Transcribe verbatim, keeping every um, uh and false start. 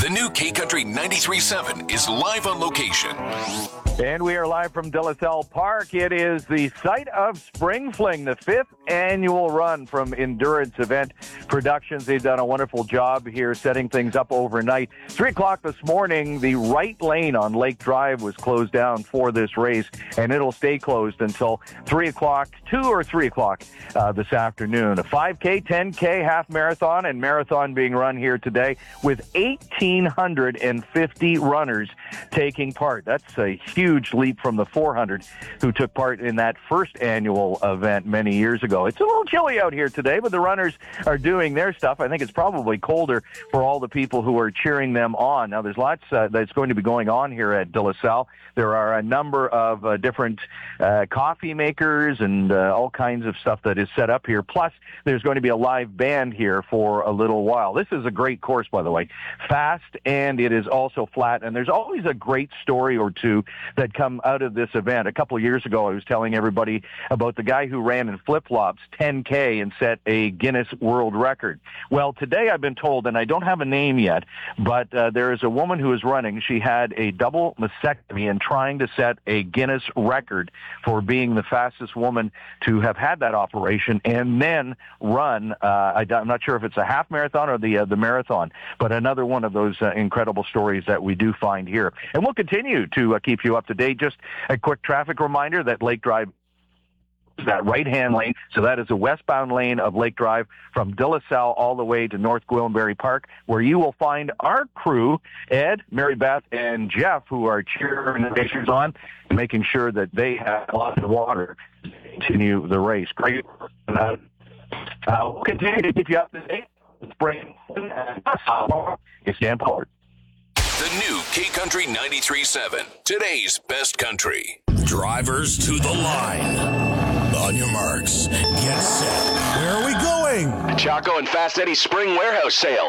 The new K-Country ninety-three point seven is live on location. And we are live from De La Salle Park. It is the site of Spring Fling, the fifth annual run from Endurance Event Productions. They've done a wonderful job here setting things up overnight. Three o'clock this morning, the right lane on Lake Drive was closed down for this race, and it'll stay closed until three o'clock, two or three o'clock uh, this afternoon. A five K, ten K, half marathon, and marathon being run here today with one thousand eight hundred fifty runners taking part. That's a huge huge leap from the four hundred who took part in that first annual event many years ago. It's a little chilly out here today, but the runners are doing their stuff. I think it's probably colder for all the people who are cheering them on. Now, there's lots uh, that's going to be going on here at De La Salle. There are a number of uh, different uh, coffee makers and uh, all kinds of stuff that is set up here. Plus, there's going to be a live band here for a little while. This is a great course, by the way. Fast, and it is also flat, and there's always a great story or two that come out of this event. A couple of years ago, I was telling everybody about the guy who ran in flip-flops ten K and set a Guinness World Record. Well, today I've been told, and I don't have a name yet, but uh, there is a woman who is running. She had a double mastectomy and trying to set a Guinness record for being the fastest woman to have had that operation and then run, uh, I, I'm not sure if it's a half marathon or the, uh, the marathon, but another one of those uh, incredible stories that we do find here. And we'll continue to uh, keep you up to date. Just a quick traffic reminder that Lake Drive, that right-hand lane, so that is a westbound lane of Lake Drive from De La Salle all the way to North Gwillimbury Park, where you will find our crew, Ed, Mary Beth, and Jeff, who are cheering the racers on, making sure that they have lots of water to continue the race. Great. Uh, uh, we'll continue to keep you up to date. Spring, it's Dan Pollard. The new K-Country ninety-three point seven, today's best country. Drivers to the line. On your marks, get set. Where are we going? Chaco and Fast Eddie's spring warehouse sale.